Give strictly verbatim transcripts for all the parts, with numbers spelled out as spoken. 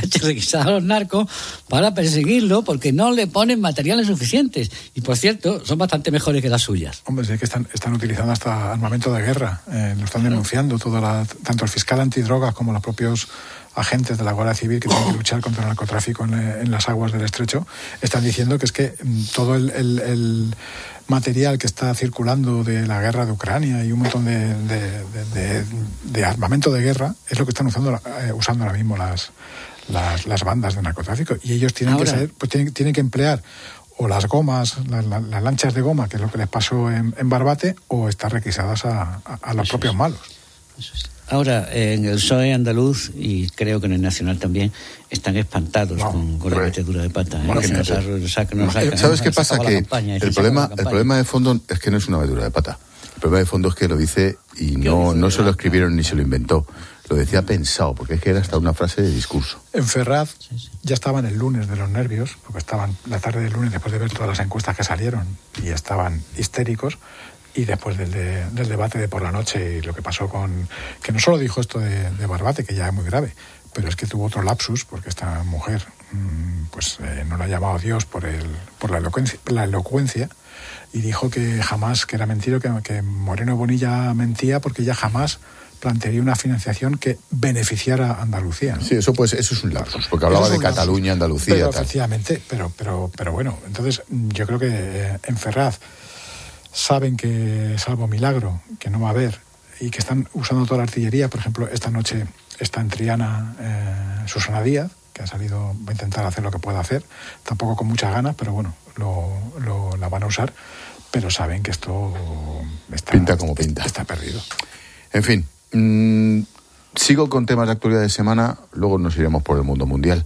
noche requisada a los narcos para perseguirlo porque no le ponen materiales suficientes. Y por cierto, son bastante mejores que las suyas. Hombre, es que están, están utilizando hasta armamento de guerra. Eh, lo están denunciando, toda la, tanto el fiscal antidrogas como los propios agentes de la Guardia Civil que tienen que luchar contra el narcotráfico en, en las aguas del estrecho. Están diciendo que es que todo el, el, el material que está circulando de la guerra de Ucrania y un montón de, de, de, de, de armamento de guerra es lo que están usando, eh, usando ahora mismo las, las, las bandas de narcotráfico. Y ellos tienen ahora, que saber, pues tienen, tienen que emplear o las gomas, las, las, las lanchas de goma, que es lo que les pasó en, en Barbate, o estar requisadas a, a, a los eso propios es. malos. Eso es. Ahora, en el P S O E andaluz, y creo que en el Nacional también, están espantados no, con, con la metedura de pata. ¿eh? Que nos ha, saca, nos saca, ¿Sabes qué pasa? Que campaña, el, problema, el problema de fondo es que no es una metedura de pata. El problema de fondo es que lo dice y no, no se lo escribieron ni se lo inventó. Lo decía pensado, porque es que era hasta una frase de discurso. En Ferraz sí, sí. ya estaban el lunes de los nervios, porque estaban la tarde del lunes después de ver todas las encuestas que salieron y estaban histéricos. Y después del, de, del debate de por la noche y lo que pasó con... Que no solo dijo esto de, de Barbate, que ya es muy grave, pero es que tuvo otro lapsus, porque esta mujer pues eh, no la ha llamado Dios por, el, por la, elocuencia, la elocuencia, y dijo que jamás, que era mentira, que, que Moreno Bonilla mentía porque ella jamás plantearía una financiación que beneficiara a Andalucía, ¿no? Sí, eso pues eso es un lapsus, porque hablaba de Cataluña, Andalucía... Pero tal. efectivamente, pero, pero, pero bueno, entonces yo creo que eh, en Ferraz saben que, salvo milagro, que no va a haber, y que están usando toda la artillería. Por ejemplo, esta noche está en Triana eh, Susana Díaz, que ha salido, va a intentar hacer lo que pueda hacer, tampoco con muchas ganas, pero bueno, lo, lo, la van a usar, pero saben que esto está, pinta como pinta. Está perdido. En fin, mmm, sigo con temas de actualidad de semana, luego nos iremos por el mundo mundial.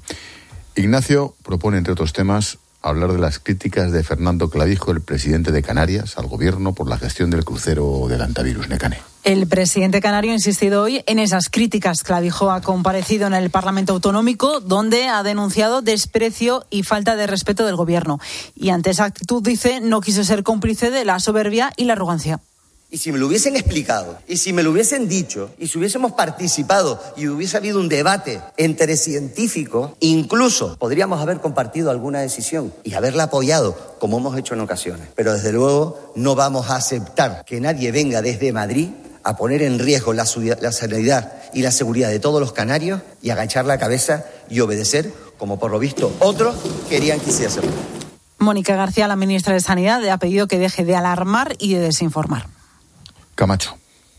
Ignacio propone, entre otros temas, hablar de las críticas de Fernando Clavijo, el presidente de Canarias, al gobierno por la gestión del crucero del Antavirus, Nekane. El presidente canario ha insistido hoy en esas críticas. Clavijo ha comparecido en el Parlamento Autonómico, donde ha denunciado desprecio y falta de respeto del gobierno. Y ante esa actitud, dice, no quiso ser cómplice de la soberbia y la arrogancia. Y si me lo hubiesen explicado, y si me lo hubiesen dicho, y si hubiésemos participado y hubiese habido un debate entre científicos, incluso podríamos haber compartido alguna decisión y haberla apoyado, como hemos hecho en ocasiones. Pero desde luego no vamos a aceptar que nadie venga desde Madrid a poner en riesgo la, la sanidad y la seguridad de todos los canarios y agachar la cabeza y obedecer, como por lo visto otros querían que hiciese hacerlo. Mónica García, la ministra de Sanidad, ha pedido que deje de alarmar y de desinformar. Camacho.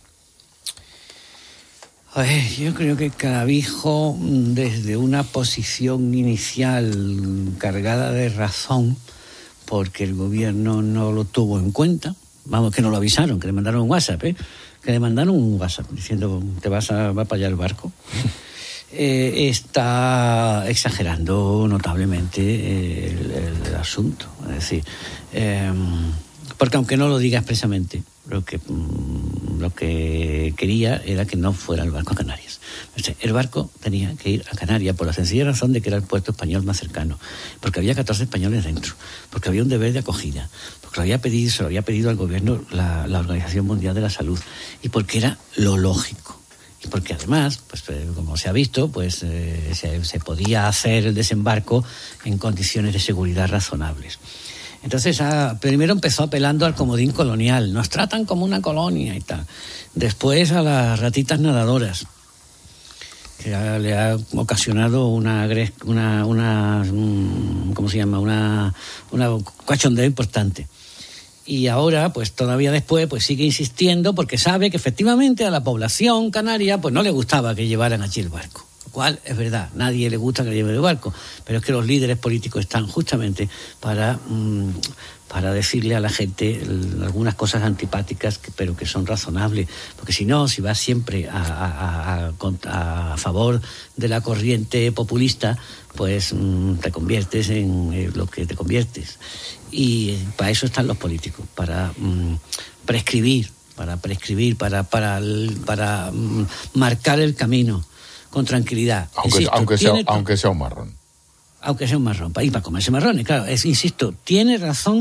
A ver, yo creo que Clavijo, desde una posición inicial cargada de razón, porque el gobierno no lo tuvo en cuenta, vamos, que no lo avisaron, que le mandaron un WhatsApp, ¿eh? que le mandaron un WhatsApp diciendo te vas a, va para allá el barco, eh, está exagerando notablemente el, el asunto. Es decir, eh, porque aunque no lo diga expresamente, lo que lo que quería era que no fuera el barco a Canarias. El barco tenía que ir a Canarias por la sencilla razón de que era el puerto español más cercano, porque había catorce españoles dentro, porque había un deber de acogida, porque lo había pedido, se lo había pedido al gobierno la, la Organización Mundial de la Salud, y porque era lo lógico. Y porque además, pues como se ha visto, pues eh, se, se podía hacer el desembarco en condiciones de seguridad razonables. Entonces, ah, primero empezó apelando al comodín colonial. Nos tratan como una colonia y tal. Después a las ratitas nadadoras, que ha, le ha ocasionado una, una, una, ¿cómo se llama? Una, una cachondeo importante. Y ahora, pues todavía después, pues sigue insistiendo porque sabe que efectivamente a la población canaria, pues no le gustaba que llevaran allí el barco. Cual es verdad, nadie le gusta que le lleve el barco, pero es que los líderes políticos están justamente para, mmm, para decirle a la gente algunas cosas antipáticas, que, pero que son razonables, porque si no, si vas siempre a, a, a, a favor de la corriente populista, pues mmm, te conviertes en eh, lo que te conviertes. Y eh, para eso están los políticos, para mmm, prescribir, para prescribir, para, para, para mmm, marcar el camino con tranquilidad. Aunque, insisto, aunque, sea, tiene, aunque sea un marrón. Aunque sea un marrón, y para comerse marrones, claro. Es, insisto, tiene razón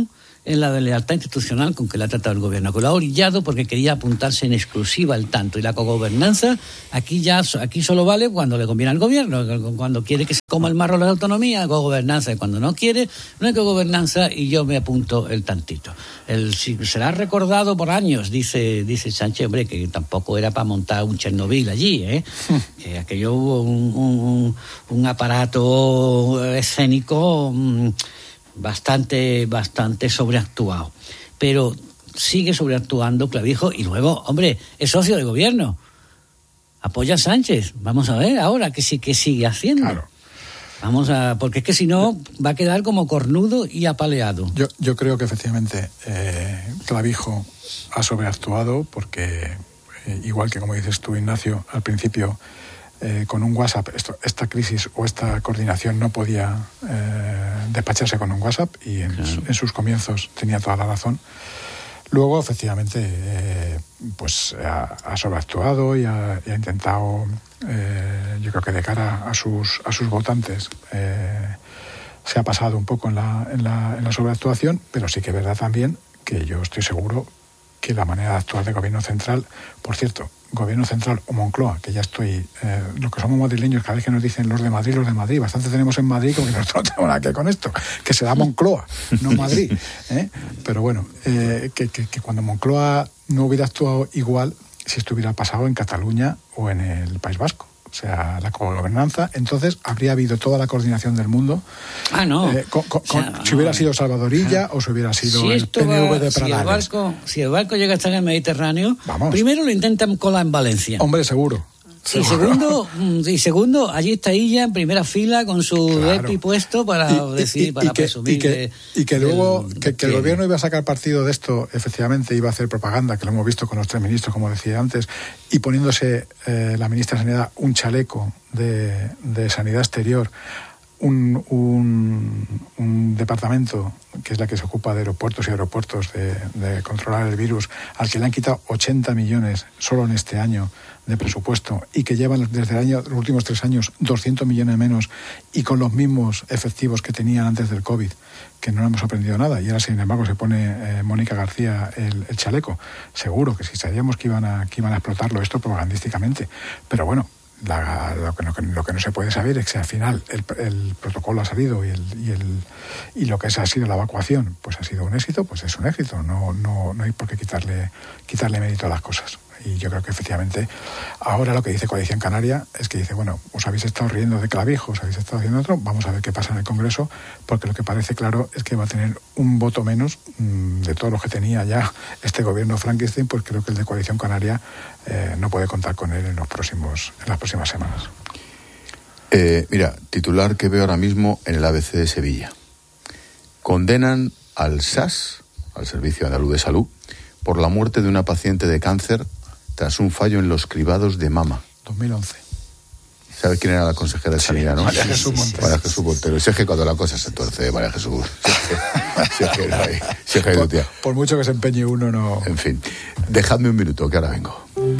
en la de lealtad institucional con que la ha tratado el gobierno, que lo ha orillado porque quería apuntarse en exclusiva al tanto. Y la cogobernanza, aquí ya aquí solo vale cuando le conviene al gobierno, cuando quiere que se coma el marro la autonomía, cogobernanza, y cuando no quiere, no hay cogobernanza y yo me apunto el tantito. El, será recordado por años, dice, dice Sánchez, hombre, que tampoco era para montar un Chernobyl allí, ¿eh? que aquello hubo un, un, un aparato escénico um, bastante, bastante sobreactuado. Pero sigue sobreactuando Clavijo y luego, hombre, es socio de gobierno. Apoya a Sánchez. Vamos a ver ahora que sí que sigue haciendo. Claro. Vamos a, porque es que si no va a quedar como cornudo y apaleado. Yo, yo creo que efectivamente eh, Clavijo ha sobreactuado porque, eh, igual que como dices tú, Ignacio, al principio eh, con un WhatsApp, esto, esta crisis o esta coordinación no podía eh, despacharse con un WhatsApp y en, claro. en sus comienzos tenía toda la razón. Luego, efectivamente, eh, pues ha, ha sobreactuado y ha, y ha intentado, eh, yo creo que de cara a sus a sus votantes, eh, se ha pasado un poco en la, en la, en la sobreactuación, pero sí que es verdad también que yo estoy seguro que la manera de actuar del gobierno central, por cierto, gobierno central o Moncloa, que ya estoy, eh, lo que somos madrileños, cada vez que nos dicen los de Madrid, los de Madrid, bastante tenemos en Madrid, como que nosotros no tenemos nada que ver con esto, que será Moncloa, no Madrid, ¿eh? Pero bueno, eh, que, que, que cuando Moncloa no hubiera actuado igual si esto hubiera pasado en Cataluña o en el País Vasco. O sea, la cogobernanza, entonces habría habido toda la coordinación del mundo. Ah, no. Eh, con, con, o sea, con, si hubiera sido Salvadorilla o si hubiera sido si el P N V va, de Pradales. Si el, barco, si el barco llega a estar en el Mediterráneo, Vamos. Primero lo intentan colar en Valencia. Hombre, seguro. Y segundo, y segundo, allí está ella en primera fila con su Claro. EPI puesto para Y- decir, y- y para que- presumir y que, de- y que luego del- que, que el gobierno iba a sacar partido de esto, efectivamente iba a hacer propaganda, que lo hemos visto con los tres ministros, como decía antes, y poniéndose eh, la ministra de Sanidad un chaleco de, de sanidad exterior, un, un, un departamento que es la que se ocupa de aeropuertos y aeropuertos de, de controlar el virus, al que le han quitado ochenta millones solo en este año de presupuesto y que llevan desde el año, los últimos tres años doscientos millones menos y con los mismos efectivos que tenían antes del COVID, que no hemos aprendido nada. Y ahora, sin embargo, se pone eh, Mónica García el, el chaleco. Seguro que si sabíamos que iban a, que iban a explotarlo esto propagandísticamente. Pero bueno, La, lo, que, lo, que, lo que no se puede saber es que al final el, el protocolo ha salido y, el, y, el, y lo que es, ha sido la evacuación pues ha sido un éxito, pues es un éxito, no, no, no hay por qué quitarle, quitarle mérito a las cosas. Y yo creo que efectivamente ahora lo que dice Coalición Canaria es que dice, bueno, os habéis estado riendo de Clavijo, os habéis estado haciendo otro, vamos a ver qué pasa en el Congreso, porque lo que parece claro es que va a tener un voto menos mmm, de todos los que tenía ya este gobierno Frankenstein, pues creo que el de Coalición Canaria eh, no puede contar con él en los próximos en las próximas semanas. Eh, mira, titular que veo ahora mismo en el A B C de Sevilla. Condenan al S A S, al Servicio Andaluz de Salud, por la muerte de una paciente de cáncer tras un fallo en los cribados de mama. dos mil once. ¿Sabes quién era la consejera de Sí, Sanidad, no? María Jesús Montero. María Jesús Montero. Si es que cuando la cosa se tuerce, María Jesús. Si es que no hay, si es que hay Por, tía. por mucho que se empeñe uno, no... En fin, dejadme un minuto, que ahora vengo.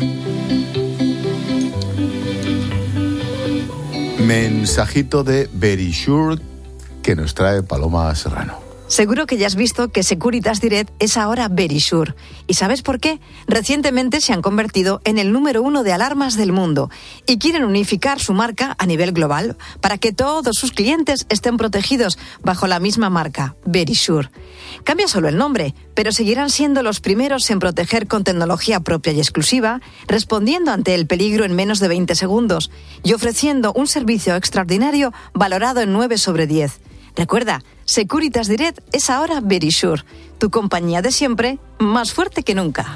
Mensajito de Verisure que nos trae Paloma Serrano. Seguro que ya has visto que Securitas Direct es ahora Verisure. ¿Y sabes por qué? Recientemente se han convertido en el número uno de alarmas del mundo y quieren unificar su marca a nivel global para que todos sus clientes estén protegidos bajo la misma marca, Verisure. Cambia solo el nombre, pero seguirán siendo los primeros en proteger con tecnología propia y exclusiva, respondiendo ante el peligro en menos de veinte segundos y ofreciendo un servicio extraordinario valorado en nueve sobre diez. Recuerda, Securitas Direct es ahora Verisure, tu compañía de siempre, más fuerte que nunca.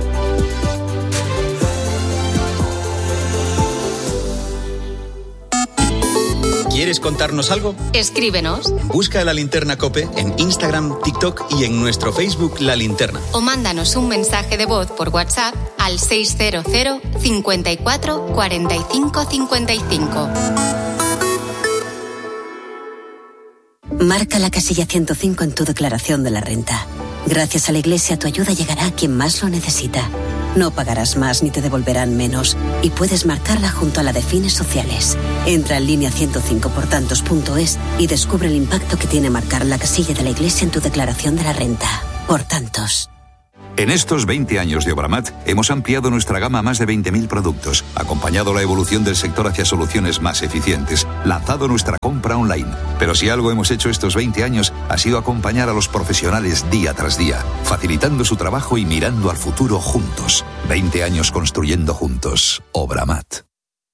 ¿Quieres contarnos algo? Escríbenos Busca La Linterna COPE en Instagram, TikTok y en nuestro Facebook La Linterna. o mándanos un mensaje de voz por WhatsApp al seiscientos cincuenta y cuatro cuarenta y cinco cincuenta y cinco. Marca la casilla ciento cinco en tu declaración de la renta. Gracias a la Iglesia, tu ayuda llegará a quien más lo necesita. No pagarás más ni te devolverán menos y puedes marcarla junto a la de fines sociales. Entra en línea ciento cinco por tantos punto es y descubre el impacto que tiene marcar la casilla de la Iglesia en tu declaración de la renta. Por tantos. En estos veinte años de Obramat hemos ampliado nuestra gama a más de veinte mil productos, acompañado la evolución del sector hacia soluciones más eficientes, lanzado nuestra compra online. Pero si algo hemos hecho estos veinte años ha sido acompañar a los profesionales día tras día, facilitando su trabajo y mirando al futuro juntos. veinte años construyendo juntos. Obramat.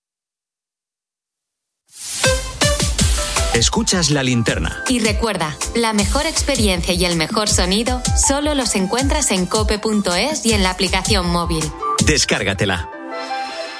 Escuchas La Linterna. Y recuerda, la mejor experiencia y el mejor sonido solo los encuentras en cope punto es y en la aplicación móvil. Descárgatela.